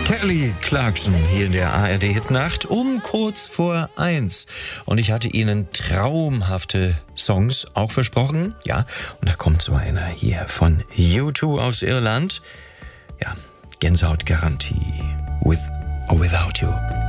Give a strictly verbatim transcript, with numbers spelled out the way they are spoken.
Kelly Clarkson hier in der A R D-Hitnacht um kurz vor eins. Und ich hatte Ihnen traumhafte Songs auch versprochen. Ja, und da kommt so einer hier von U zwei aus Irland. Ja, Gänsehautgarantie. With or Without You.